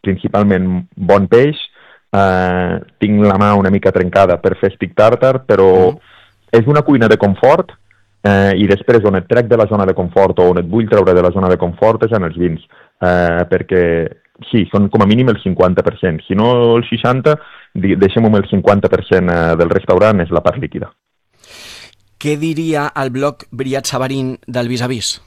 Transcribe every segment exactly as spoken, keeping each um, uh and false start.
principalment bon peix, eh, tinc la mà una mica trencada per fer stick tartar, però mm. és una cuina de confort, eh, i després on et trec de la zona de confort o on et vull treure de la zona de confort és en els vins, eh, perquè sí, són com a mínim el cinquanta per cent, si no el seixanta per cent, deixem-ho amb el cinquanta per cent del restaurant, és la part líquida. Què diria el blog Brillat Savarín del Vis a Vis?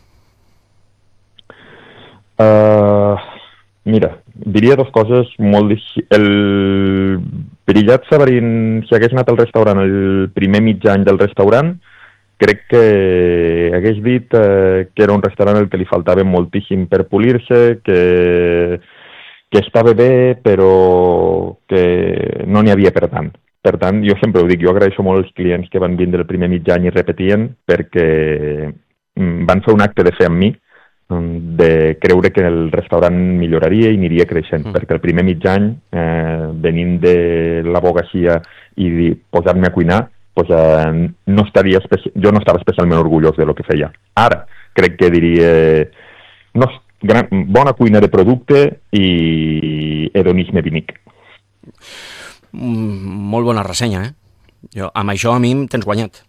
Uh, mira, diria dues coses molt... El Brillat Savarín, si hagués anat al restaurant el primer mig any del restaurant, crec que hagués dit eh, que era un restaurant al que li faltava moltíssim per polir-se, que, que estava bé, però que no n'hi havia per tant. Per tant, jo sempre ho dic, jo agraeixo molt els clients que van vindre el primer mig any i repetien, perquè van fer un acte de fe amb mi, de creure que el restaurant milloraria i aniria creixent, mm. perquè el primer mig any, eh, venint de l'abogacia i posar-me a cuinar, pues, eh, no estaria especi... jo no estava especialment orgullós de lo que feia. Ara, crec que diria no, gran... bona cuina de producte i hedonisme vinic. Mm, molt bona ressenya, eh? Jo, amb això a mi tens guanyat.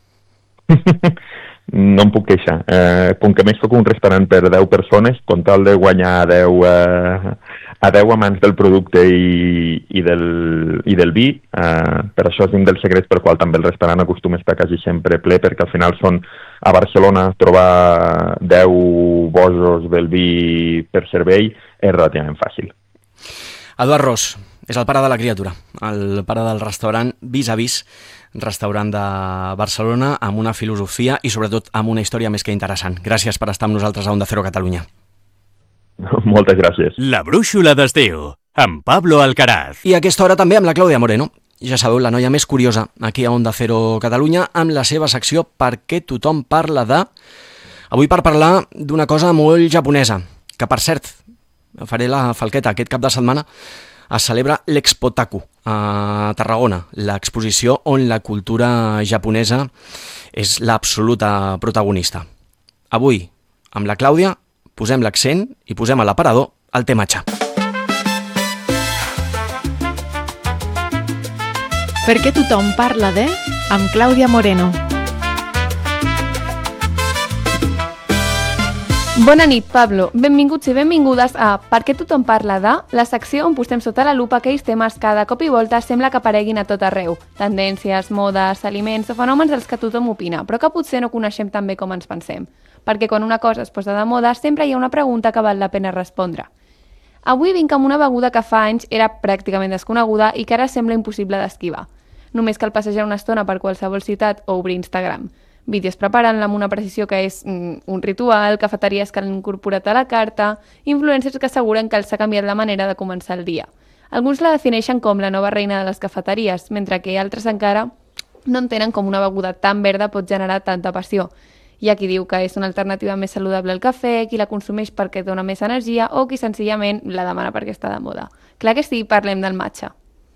No em puc queixar. Eh, com que més soc un restaurant per deu persones, com tal de guanyar a deu, eh, a deu amants del producte i, i, del, i del vi, eh, per això és un dels secrets per qual també el restaurant acostuma a estar quasi sempre ple, perquè al final són a Barcelona trobar deu bojos del vi per servei és relativament fàcil. Eduard Ros és el pare de la criatura, el pare del restaurant Vis a Vis, restaurant de Barcelona, amb una filosofia i sobretot amb una història més que interessant. Gràcies per estar amb nosaltres a Onda Cero Catalunya. Moltes gràcies. La brúixola d'estiu, amb Pablo Alcaraz. I a aquesta hora també amb la Clàudia Moreno. Ja sabeu, la noia més curiosa aquí a Onda Cero Catalunya, amb la seva secció Per què tothom parla de... Avui per parlar d'una cosa molt japonesa, que per cert, faré la falqueta aquest cap de setmana, es celebra l'Expotaku a Tarragona, l'exposició on la cultura japonesa és l'absoluta protagonista. Avui, amb la Clàudia, posem l'accent i posem a l'aparador el té matxa. Per què tothom parla de... amb Clàudia Moreno. Bona nit, Pablo. Benvinguts i benvingudes a Per què tothom parla de, la secció on posem sota la lupa aquells temes que de cop i volta sembla que apareguin a tot arreu. Tendències, modes, aliments o fenòmens dels que tothom opina, però que potser no coneixem tan bé com ens pensem. Perquè quan una cosa es posa de moda, sempre hi ha una pregunta que val la pena respondre. Avui vinc amb una beguda que fa anys era pràcticament desconeguda i que ara sembla impossible d'esquivar. Només cal passejar una estona per qualsevol ciutat o obrir Instagram. Vídeos preparant-la amb una precisió que és mm, un ritual, cafeteries que l'han incorporat a la carta, influencers que asseguren que els ha canviat la manera de començar el dia. Alguns la defineixen com la nova reina de les cafeteries, mentre que altres encara no entenen com una beguda tan verda pot generar tanta passió. Hi ha qui diu que és una alternativa més saludable al cafè, qui la consumeix perquè dona més energia o qui senzillament la demana perquè està de moda. Clar que sí, parlem del matcha.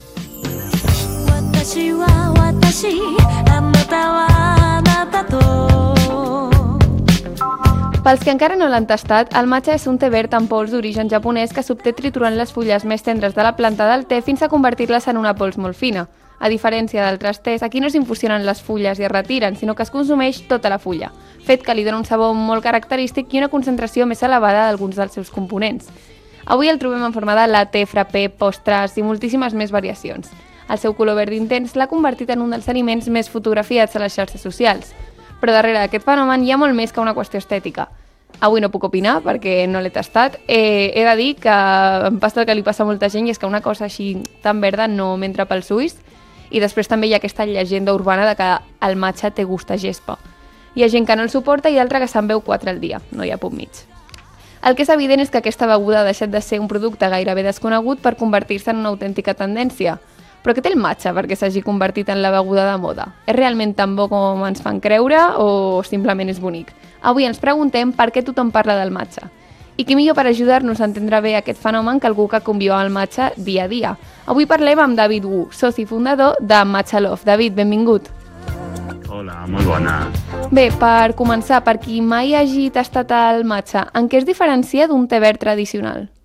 Pels que encara no l'han tastat, el matcha és un te verd amb pols d'origen japonès que s'obté triturant les fulles més tendres de la planta del te fins a convertir-les en una pols molt fina. A diferència d'altres tés, aquí no s'infusionen les fulles i es retiren, sinó que es consumeix tota la fulla, fet que li dona un sabor molt característic i una concentració més elevada d'alguns dels seus components. Avui el trobem en forma de latte, frappé, postres i moltíssimes més variacions. El seu color verd intens l'ha convertit en un dels aliments més fotografiats a les xarxes socials. Però darrere d'aquest fenomen hi ha molt més que una qüestió estètica. Avui no puc opinar perquè no l'he tastat. Eh, he de dir que em passa el que li passa a molta gent i és que una cosa així tan verda no m'entra pels ulls. I després també hi ha aquesta llegenda urbana de que el matcha té gust a gespa. Hi ha gent que no el suporta i d'altra que se'n veu quatre al dia. No hi ha punt mig. El que és evident és que aquesta beguda ha deixat de ser un producte gairebé desconegut per convertir-se en una autèntica tendència. Però què té el matcha perquè s'hagi convertit en la beguda de moda? És realment tan bo com ens fan creure o simplement és bonic? Avui ens preguntem per què tothom parla del matcha. I qui millor per ajudar-nos a entendre bé aquest fenomen que algú que conviu amb el matcha dia a dia. Avui parlem amb David Wu, soci fundador de Matcha Love. David, benvingut. Hola, molt bona. Bé, per començar, per qui mai hagi tastat el matcha, en què es diferencia d'un te verd tradicional?